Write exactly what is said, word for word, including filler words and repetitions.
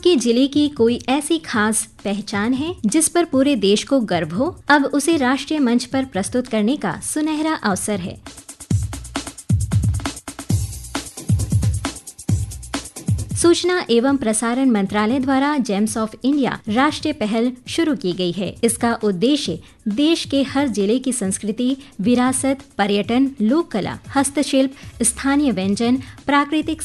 आपके जिले की कोई ऐसी खास पहचान है जिस पर पूरे देश को गर्व हो? अब उसे राष्ट्रीय मंच पर प्रस्तुत करने का सुनहरा अवसर है। सूचना एवं प्रसारण मंत्रालय द्वारा जेम्स ऑफ इंडिया राष्ट्रीय पहल शुरू की गई है। इसका उद्देश्य देश के हर जिले की संस्कृति, विरासत, पर्यटन, लोक कला, हस्तशिल्प, स्थानीय व्यंजन, प्राकृतिक